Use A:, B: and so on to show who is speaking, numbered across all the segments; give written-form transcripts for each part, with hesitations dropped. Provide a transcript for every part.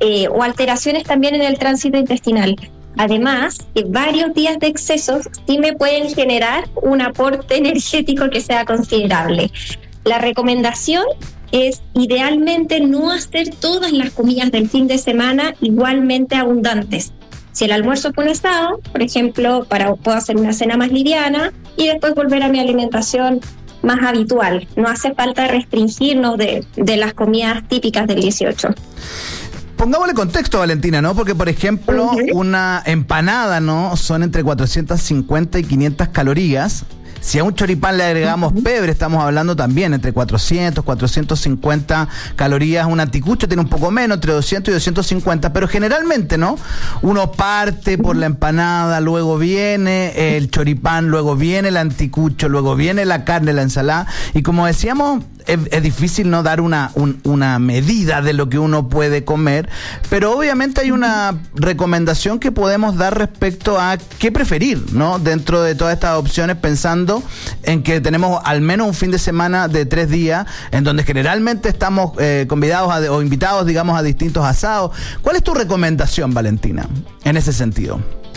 A: o alteraciones también en el tránsito intestinal. Además, varios días de excesos sí me pueden generar un aporte energético que sea considerable. La recomendación es idealmente no hacer todas las comidas del fin de semana igualmente abundantes. Si el almuerzo fue un asado, por ejemplo, puedo hacer una cena más liviana y después volver a mi alimentación más habitual. No hace falta restringirnos de las comidas típicas del 18.
B: Pongámosle contexto, Valentina, ¿no? Porque, por ejemplo, una empanada, ¿no? Son entre 450 y 500 calorías. Si a un choripán le agregamos pebre, estamos hablando también entre 400, 450 calorías. Un anticucho tiene un poco menos, entre 200 y 250, pero generalmente, ¿no? Uno parte por la empanada, luego viene el choripán, luego viene el anticucho, luego viene la carne, la ensalada. Y como decíamos, es difícil no dar una medida de lo que uno puede comer, pero obviamente hay una recomendación que podemos dar respecto a qué preferir, ¿no? Dentro de todas estas opciones, pensando en que tenemos al menos un fin de semana de 3 días, en donde generalmente estamos convidados o invitados, digamos, a distintos asados. ¿Cuál es tu recomendación, Valentina, en ese sentido?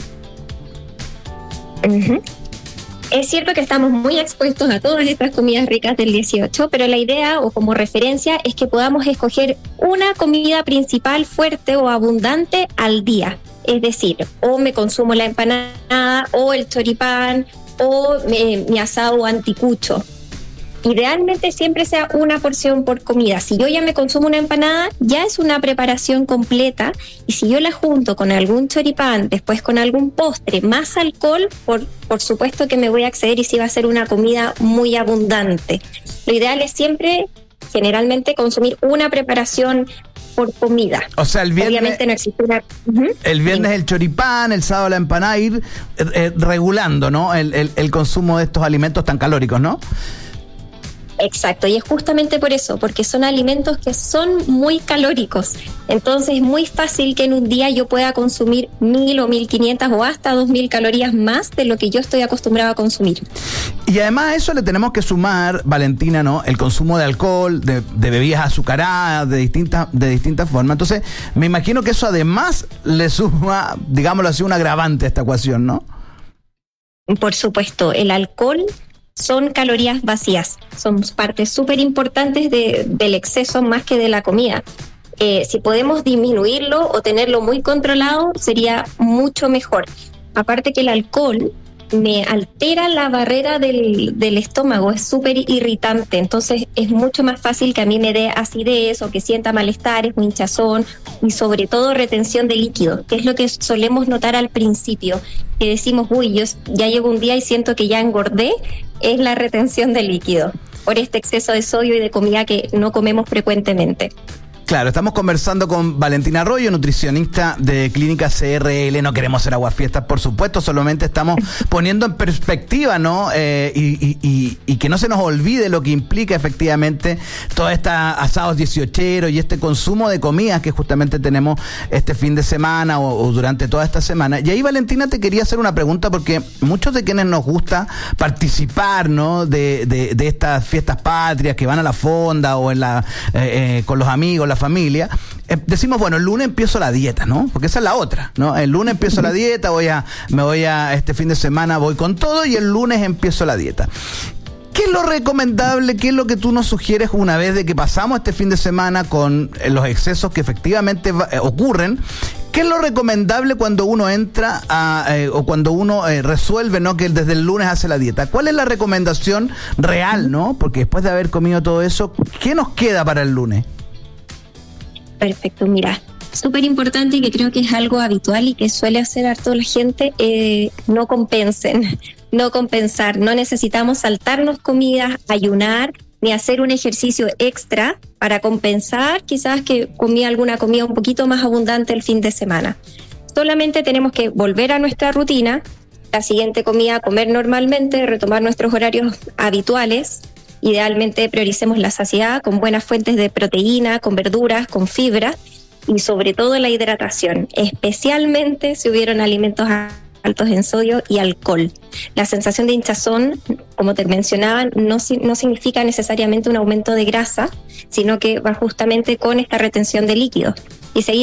A: Es cierto que estamos muy expuestos a todas estas comidas ricas del 18, pero la idea o como referencia es que podamos escoger una comida principal fuerte o abundante al día. Es decir, o me consumo la empanada o el choripán o mi asado o anticucho. Idealmente siempre sea una porción por comida. Si yo ya me consumo una empanada, ya es una preparación completa, y si yo la junto con algún choripán, después con algún postre, más alcohol, por supuesto que me voy a exceder y sí va a ser una comida muy abundante. Lo ideal es siempre, generalmente, consumir una preparación por comida.
B: O sea, el viernes,
A: obviamente no existe una...
B: el viernes el choripán, el sábado la empanada, ir regulando, ¿no? El consumo de estos alimentos tan calóricos, ¿no?
A: Exacto, y es justamente por eso, porque son alimentos que son muy calóricos. Entonces es muy fácil que en un día yo pueda consumir 1.000 o 1.500 o hasta 2.000 calorías más de lo que yo estoy acostumbrado a consumir.
B: Y además a eso le tenemos que sumar, Valentina, ¿no? El consumo de alcohol, de bebidas azucaradas, de distintas formas. Entonces, me imagino que eso además le suma, digámoslo así, un agravante a esta ecuación, ¿no?
A: Por supuesto, el alcohol son calorías vacías, son partes súper importantes del exceso más que de la comida. Si podemos disminuirlo o tenerlo muy controlado, sería mucho mejor. Aparte que el alcohol me altera la barrera del estómago, es súper irritante, entonces es mucho más fácil que a mí me dé acidez o que sienta malestares o hinchazón y sobre todo retención de líquido, que es lo que solemos notar al principio, que decimos, uy, yo ya llevo un día y siento que ya engordé, es la retención de líquido por este exceso de sodio y de comida que no comemos frecuentemente.
B: Claro, estamos conversando con Valentina Arroyo, nutricionista de Clínica CRL. No queremos hacer aguafiestas, por supuesto, solamente estamos poniendo en perspectiva, ¿no? Y que no se nos olvide lo que implica efectivamente todos estos asados 18eros y este consumo de comidas que justamente tenemos este fin de semana o durante toda esta semana. Y ahí, Valentina, te quería hacer una pregunta, porque muchos de quienes nos gusta participar, ¿no? de estas fiestas patrias que van a la fonda o con los amigos, la familia, decimos, bueno, el lunes empiezo la dieta, ¿no? Porque esa es la otra, ¿no? El lunes empiezo la dieta, me voy a este fin de semana, voy con todo y el lunes empiezo la dieta. ¿Qué es lo recomendable? ¿Qué es lo que tú nos sugieres una vez de que pasamos este fin de semana con los excesos que efectivamente ocurren? ¿Qué es lo recomendable cuando uno entra o cuando uno resuelve, ¿no? Que desde el lunes hace la dieta? ¿Cuál es la recomendación real, ¿no? Porque después de haber comido todo eso, ¿qué nos queda para el lunes?
A: Perfecto, mira, súper importante y que creo que es algo habitual y que suele hacer harto la gente, no compensar, no necesitamos saltarnos comidas, ayunar, ni hacer un ejercicio extra para compensar quizás que comí alguna comida un poquito más abundante el fin de semana. Solamente tenemos que volver a nuestra rutina, la siguiente comida comer normalmente, retomar nuestros horarios habituales. Idealmente prioricemos la saciedad con buenas fuentes de proteína, con verduras, con fibra y sobre todo la hidratación, especialmente si hubieron alimentos altos en sodio y alcohol. La sensación de hinchazón, como te mencionaba, no significa necesariamente un aumento de grasa, sino que va justamente con esta retención de líquidos. Y seguir